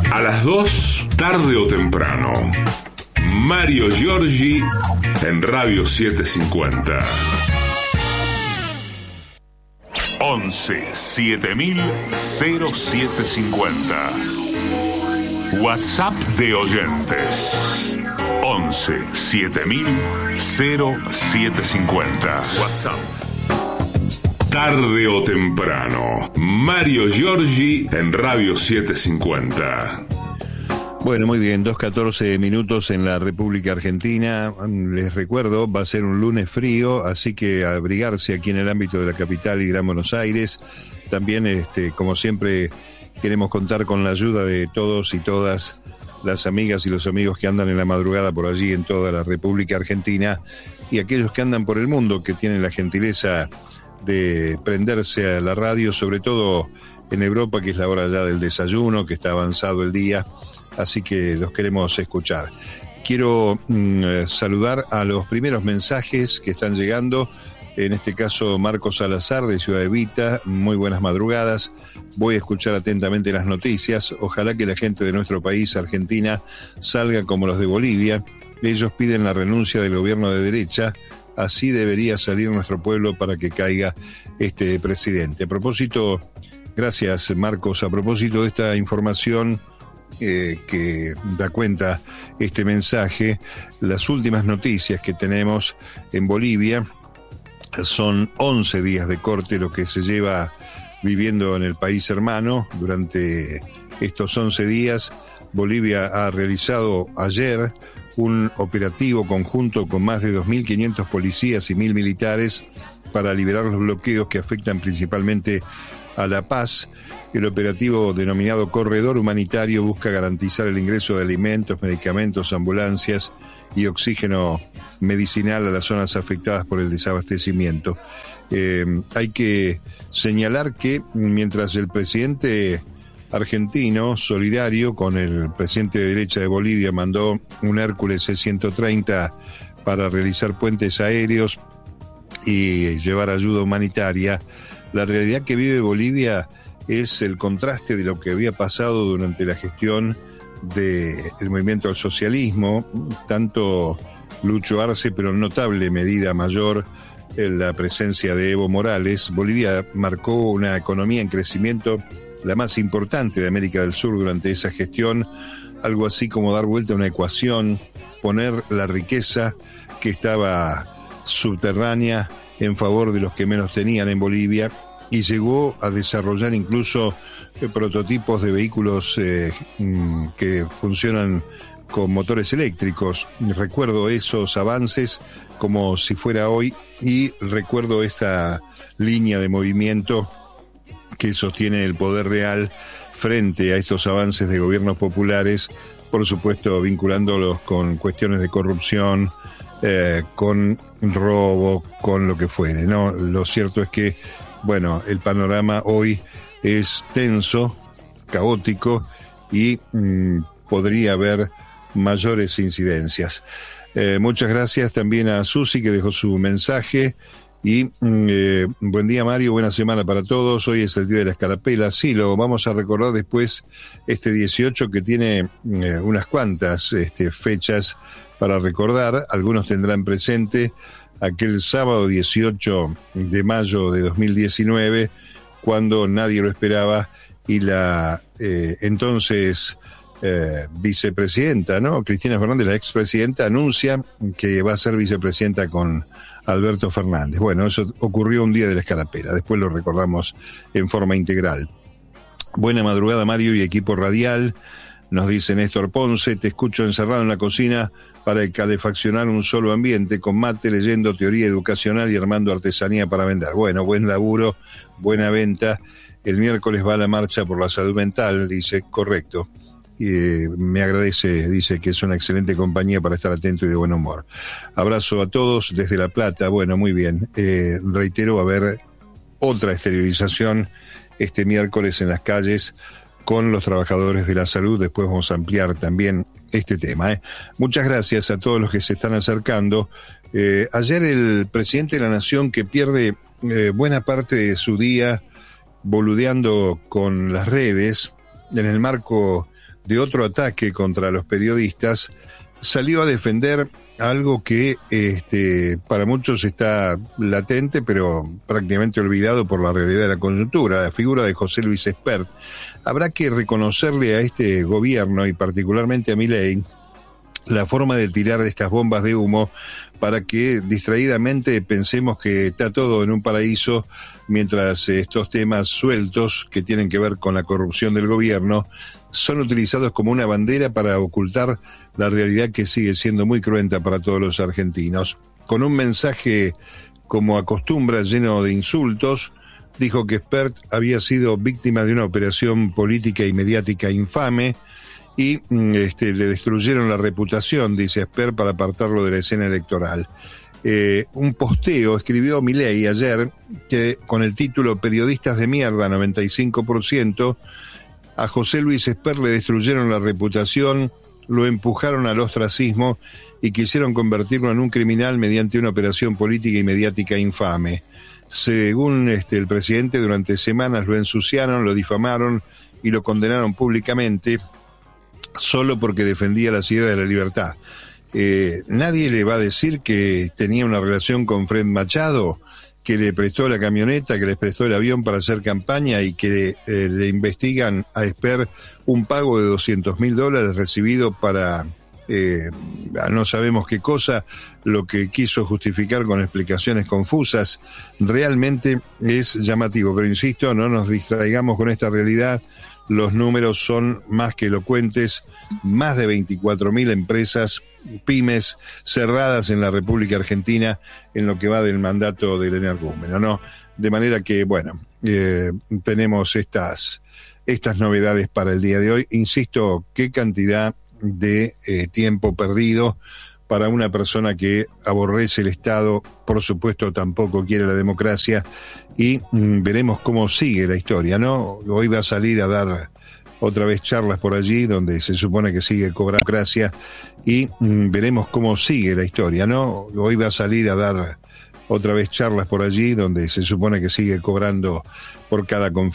A las 2, tarde o temprano. Mario Giorgi en Radio 750. 11 7000 0750. WhatsApp de oyentes. 11 7000 0750. WhatsApp. Tarde o temprano. Mario Giorgi en Radio 750. Bueno, muy bien, 2:14 minutos en la República Argentina. Les recuerdo, va a ser un lunes frío, así que abrigarse aquí en el ámbito de la capital y Gran Buenos Aires. También, como siempre, queremos contar con la ayuda de todos y todas las amigas y los amigos que andan en la madrugada por allí en toda la República Argentina y aquellos que andan por el mundo, que tienen la gentileza de prenderse a la radio, sobre todo en Europa, que es la hora ya del desayuno, que está avanzado el día. Así que los queremos escuchar. Quiero saludar a los primeros mensajes que están llegando. En este caso, Marcos Salazar, de Ciudad Evita. Muy buenas madrugadas. Voy a escuchar atentamente las noticias. Ojalá que la gente de nuestro país, Argentina, salga como los de Bolivia. Ellos piden la renuncia del gobierno de derecha. Así debería salir nuestro pueblo para que caiga este presidente. A propósito, gracias, Marcos. A propósito de esta información que da cuenta este mensaje, las últimas noticias que tenemos en Bolivia son 11 días de corte lo que se lleva viviendo en el país hermano. Durante estos 11 días, Bolivia ha realizado ayer un operativo conjunto con más de 2.500 policías y 1.000 militares para liberar los bloqueos que afectan principalmente a La Paz. El operativo denominado Corredor Humanitario busca garantizar el ingreso de alimentos, medicamentos, ambulancias y oxígeno medicinal a las zonas afectadas por el desabastecimiento. Hay que señalar que mientras el presidente argentino, solidario con el presidente de derecha de Bolivia, mandó un Hércules C-130 para realizar puentes aéreos y llevar ayuda humanitaria, la realidad que vive Bolivia es el contraste de lo que había pasado durante la gestión del movimiento al socialismo, tanto Lucho Arce, pero en notable medida mayor la presencia de Evo Morales. Bolivia marcó una economía en crecimiento, la más importante de América del Sur durante esa gestión, algo así como dar vuelta a una ecuación, poner la riqueza que estaba subterránea en favor de los que menos tenían en Bolivia, y llegó a desarrollar incluso prototipos de vehículos que funcionan con motores eléctricos. Recuerdo esos avances como si fuera hoy, y recuerdo esta línea de movimiento que sostiene el poder real frente a estos avances de gobiernos populares, por supuesto vinculándolos con cuestiones de corrupción, con robo, con lo que fuere, ¿no? Lo cierto es que, bueno, el panorama hoy es tenso, caótico, y podría haber mayores incidencias. Muchas gracias también a Susi, que dejó su mensaje. Y buen día, Mario, buena semana para todos. Hoy es el día de la escarapela. Sí, lo vamos a recordar después, este 18, que tiene unas cuantas fechas para recordar. Algunos tendrán presente aquel sábado 18 de mayo de 2019, cuando nadie lo esperaba, y la entonces vicepresidenta, ¿no? Cristina Fernández, la expresidenta, anuncia que va a ser vicepresidenta con Alberto Fernández. Bueno, eso ocurrió un día de la escarapela, después lo recordamos en forma integral. Buena madrugada, Mario y equipo radial, nos dice Néstor Ponce. Te escucho encerrado en la cocina para calefaccionar un solo ambiente, con mate, leyendo teoría educacional y armando artesanía para vender. Bueno, buen laburo, buena venta. El miércoles va a la marcha por la salud mental, dice, correcto. Me agradece, dice que es una excelente compañía para estar atento y de buen humor. Abrazo a todos desde La Plata. Bueno, muy bien. Reitero, va a haber otra exteriorización este miércoles en las calles con los trabajadores de la salud. Después vamos a ampliar también este tema. Muchas gracias a todos los que se están acercando. Ayer el presidente de la Nación, que pierde buena parte de su día boludeando con las redes, en el marco de otro ataque contra los periodistas, salió a defender algo que para muchos está latente, pero prácticamente olvidado por la realidad de la coyuntura, la figura de José Luis Espert. Habrá que reconocerle a este gobierno, y particularmente a Milei, la forma de tirar de estas bombas de humo para que distraídamente pensemos que está todo en un paraíso, mientras estos temas sueltos que tienen que ver con la corrupción del gobierno son utilizados como una bandera para ocultar la realidad que sigue siendo muy cruenta para todos los argentinos. Con un mensaje, como acostumbra, lleno de insultos, dijo que Espert había sido víctima de una operación política y mediática infame y le destruyeron la reputación, dice Espert, para apartarlo de la escena electoral. Un posteo escribió Milei ayer que con el título "Periodistas de mierda, 95%, a José Luis Espert le destruyeron la reputación, lo empujaron al ostracismo y quisieron convertirlo en un criminal mediante una operación política y mediática infame. Según el presidente, durante semanas lo ensuciaron, lo difamaron y lo condenaron públicamente solo porque defendía las ideas de la libertad. Nadie le va a decir que tenía una relación con Fred Machado, que le prestó la camioneta, que les prestó el avión para hacer campaña y que le investigan a Espert un pago de $200.000 recibido para no sabemos qué cosa, lo que quiso justificar con explicaciones confusas. Realmente es llamativo, pero insisto, no nos distraigamos con esta realidad. Los números son más que elocuentes, más de 24.000 empresas, pymes cerradas en la República Argentina en lo que va del mandato del energúmeno, ¿no? De manera que, bueno, tenemos estas novedades para el día de hoy. Insisto, qué cantidad de tiempo perdido para una persona que aborrece el Estado, por supuesto tampoco quiere la democracia, y veremos cómo sigue la historia, ¿no? Hoy va a salir a dar otra vez charlas por allí donde se supone que sigue cobrando democracia, y veremos cómo sigue la historia, ¿no? Hoy va a salir a dar otra vez charlas por allí donde se supone que sigue cobrando por cada conferencia.